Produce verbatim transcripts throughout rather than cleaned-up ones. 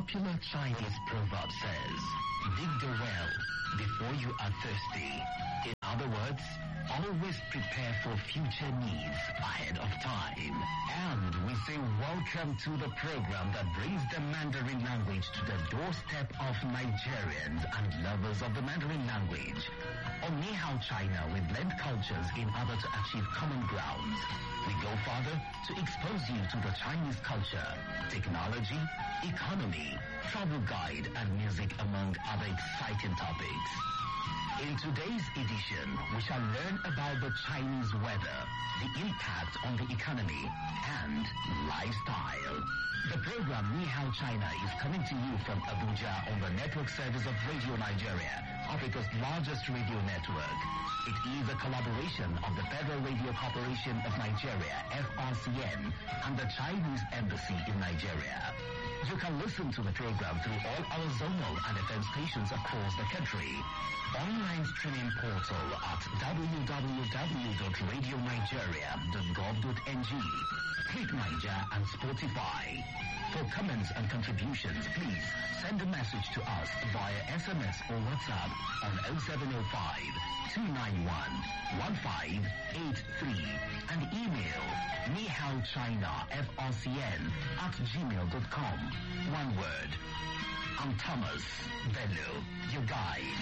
popular Chinese proverb says, dig the well before you are thirsty. In other words, always prepare for future needs ahead of time. And we say welcome to the program that brings the Mandarin language to the doorstep of Nigerians and lovers of the Mandarin language. On Ni Hao China, we blend cultures in order to achieve common grounds. We go further to expose you to the Chinese culture, technology, economy, travel guide, and music, among other exciting topics. In today's edition, we shall learn about the Chinese weather, the impact on the economy, and lifestyle. The program Ni Hao China is coming to you from Abuja on the network service of Radio Nigeria, Africa's largest radio network. It is a collaboration of the Federal Radio Corporation of Nigeria, F R C N, and the Chinese Embassy in Nigeria. You can listen to the program through all our zonal and F M stations across the country. Online streaming portal at w w w dot radio nigeria dot gov dot n g. Click Niger and Spotify. For comments and contributions, please send a message to us via S M S or WhatsApp on oh seven oh five, two nine one, one five eight three and email nihaochina F R C N at gmail dot com. One word. I'm Thomas Bello, your guide.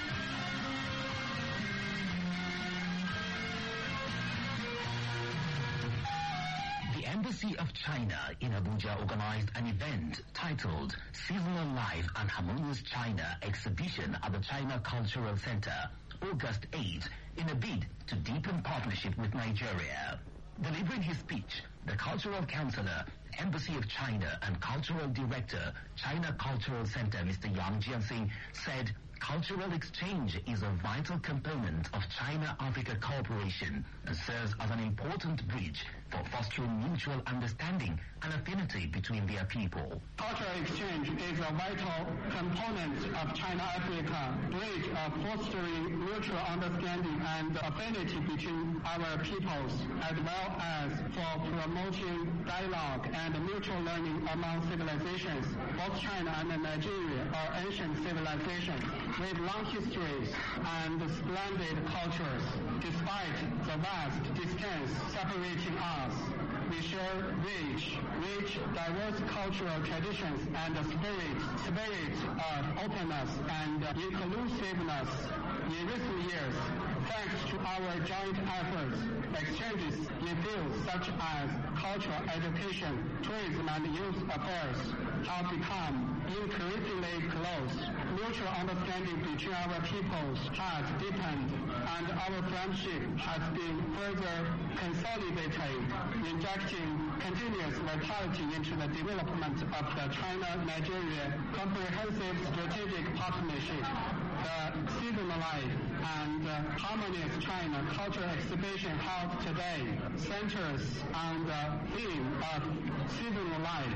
The Embassy of China in Abuja organized an event titled Seasonal Life and Harmonious China Exhibition at the China Cultural Center, August eighth, in a bid to deepen partnership with Nigeria. Delivering his speech, the Cultural Counselor, Embassy of China and Cultural Director, China Cultural Center, Mister Yang Jianxing, said cultural exchange is a vital component of China-Africa cooperation and serves as an important bridge for fostering mutual understanding and affinity between their people. Cultural exchange is a vital component of China-Africa bridge of fostering mutual understanding and affinity between our peoples, as well as for promoting dialogue and mutual learning among civilizations. Both China and Nigeria are ancient civilizations with long histories and splendid cultures. Despite the vast distance separating us, we share rich, rich, diverse cultural traditions and the spirit, spirit of openness and inclusiveness. In recent years, thanks to our joint efforts, exchanges in fields such as cultural education, tourism, and youth affairs have become increasingly close. Mutual understanding between our peoples has deepened, and our friendship has been further consolidated, injecting continuous vitality into the development of the China-Nigeria Comprehensive Strategic Partnership. The Seasonal Life and uh, Harmonious China Cultural Exhibition held today centers on the theme of seasonal life,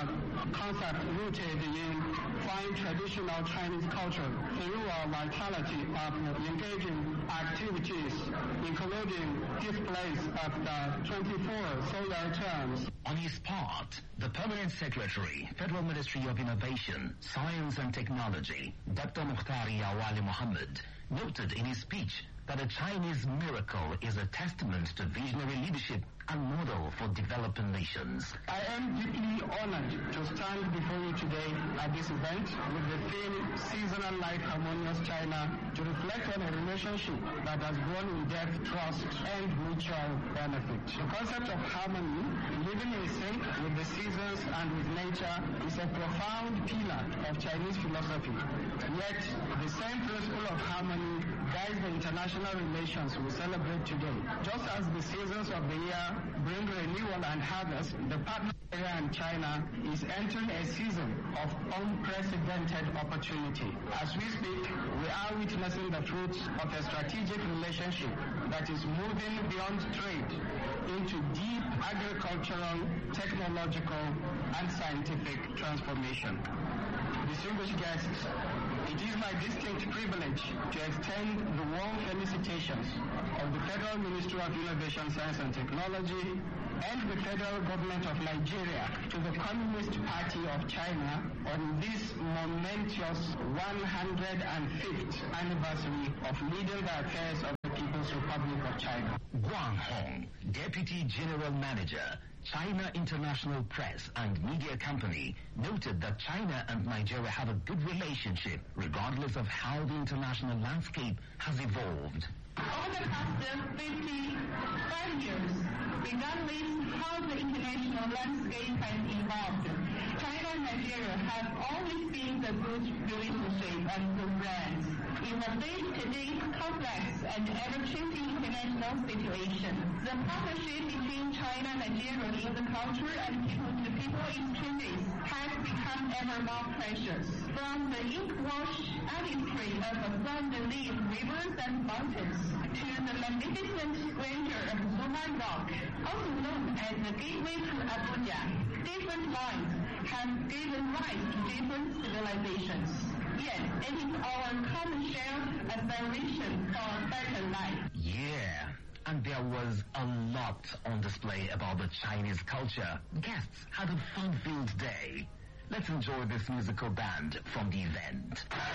a concept rooted in fine traditional Chinese culture through a vitality of engaging activities, including displays of the twenty-four solar terms. On his part, the Permanent Secretary, Federal Ministry of Innovation, Science and Technology, Doctor Mukhtari Awali Muhammad, noted in his speech that a Chinese miracle is a testament to visionary leadership and model for developing nations. I am deeply honored to stand before you today at this event with the theme Seasonal Life Harmonious China to reflect on a relationship that has grown in depth, trust, and mutual benefit. The concept of harmony, living in sync with the seasons and with nature, is a profound pillar of Chinese philosophy. Yet, the same principle of harmony guides the international relations we celebrate today. Just as the seasons of the year bring renewal and harvest, the partnership and China is entering a season of unprecedented opportunity. As we speak, we are witnessing the fruits of a strategic relationship that is moving beyond trade into deep agricultural, technological, and scientific transformation. Distinguished guests, it is my distinct privilege to extend the warm felicitations of the Federal Ministry of Innovation, Science and Technology, and the federal government of Nigeria to the Communist Party of China on this momentous one hundred fifth anniversary of leading the affairs of the People's Republic of China. Guang Hong, Deputy General Manager, China International Press and Media Company, noted that China and Nigeria have a good relationship regardless of how the international landscape has evolved. Over the past fifty-five years, regardless how the international landscape has evolved, China and Nigeria have always been the good relationship and good friends. In the face of today's complex and ever-changing international situation, the partnership between China and Nigeria in the culture and people-to-people exchanges has become ever more precious. From the ink-wash artistry of abundant-leaf rivers and mountains to the magnificent grandeur of Zuma Rock, also known as the gateway to Abuja, different lines have given rise to different civilizations. Yet, it is our common shared aspiration for a better life. Yeah, and there was a lot on display about the Chinese culture. Guests had a fun-filled day. Let's enjoy this musical band from the event.